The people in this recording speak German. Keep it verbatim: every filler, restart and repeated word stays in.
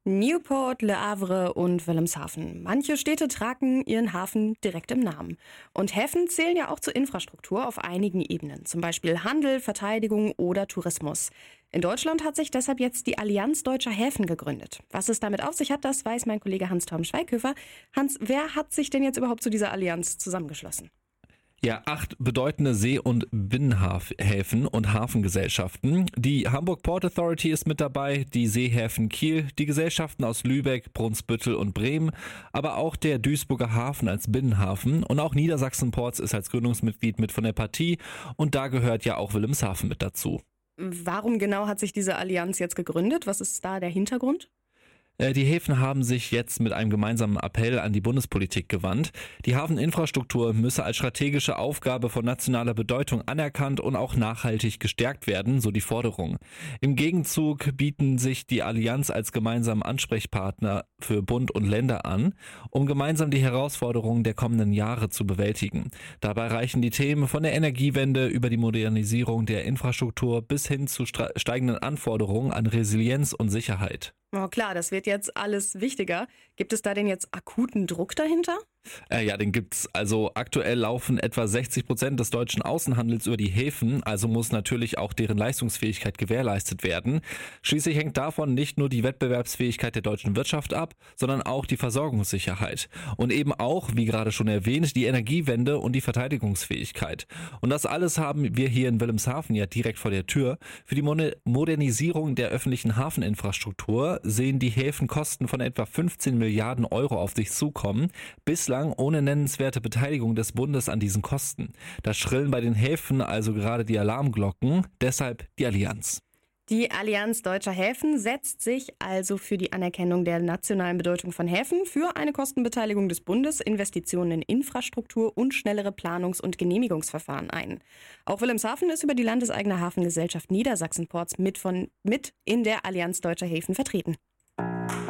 Newport, Le Havre und Wilhelmshaven. Manche Städte tragen ihren Hafen direkt im Namen. Und Häfen zählen ja auch zur Infrastruktur auf einigen Ebenen, zum Beispiel Handel, Verteidigung oder Tourismus. In Deutschland hat sich deshalb jetzt die Allianz Deutscher Häfen gegründet. Was es damit auf sich hat, das weiß mein Kollege Hans-Torben Schweighöfer. Hans, wer hat sich denn jetzt überhaupt zu dieser Allianz zusammengeschlossen? Ja, acht bedeutende See- und Binnenhäfen und Hafengesellschaften. Die Hamburg Port Authority ist mit dabei, die Seehäfen Kiel, die Gesellschaften aus Lübeck, Brunsbüttel und Bremen, aber auch der Duisburger Hafen als Binnenhafen und auch Niedersachsen Ports ist als Gründungsmitglied mit von der Partie und da gehört ja auch Wilhelmshaven mit dazu. Warum genau hat sich diese Allianz jetzt gegründet? Was ist da der Hintergrund? Die Häfen haben sich jetzt mit einem gemeinsamen Appell an die Bundespolitik gewandt. Die Hafeninfrastruktur müsse als strategische Aufgabe von nationaler Bedeutung anerkannt und auch nachhaltig gestärkt werden, so die Forderung. Im Gegenzug bieten sich die Allianz als gemeinsamen Ansprechpartner für Bund und Länder an, um gemeinsam die Herausforderungen der kommenden Jahre zu bewältigen. Dabei reichen die Themen von der Energiewende über die Modernisierung der Infrastruktur bis hin zu steigenden Anforderungen an Resilienz und Sicherheit. Oh klar, das wird jetzt alles wichtiger. Gibt es da denn jetzt akuten Druck dahinter? Äh, ja, den gibt's. Also aktuell laufen etwa sechzig Prozent des deutschen Außenhandels über die Häfen, also muss natürlich auch deren Leistungsfähigkeit gewährleistet werden. Schließlich hängt davon nicht nur die Wettbewerbsfähigkeit der deutschen Wirtschaft ab, sondern auch die Versorgungssicherheit. Und eben auch, wie gerade schon erwähnt, die Energiewende und die Verteidigungsfähigkeit. Und das alles haben wir hier in Wilhelmshaven ja direkt vor der Tür. Für die Modernisierung der öffentlichen Hafeninfrastruktur sehen die Häfen Kosten von etwa fünfzehn Milliarden Euro auf sich zukommen. Bislang ohne nennenswerte Beteiligung des Bundes an diesen Kosten. Da schrillen bei den Häfen also gerade die Alarmglocken, deshalb die Allianz. Die Allianz Deutscher Häfen setzt sich also für die Anerkennung der nationalen Bedeutung von Häfen, für eine Kostenbeteiligung des Bundes, Investitionen in Infrastruktur und schnellere Planungs- und Genehmigungsverfahren ein. Auch Wilhelmshaven ist über die landeseigene Hafengesellschaft Niedersachsen Ports mit, von, mit in der Allianz Deutscher Häfen vertreten.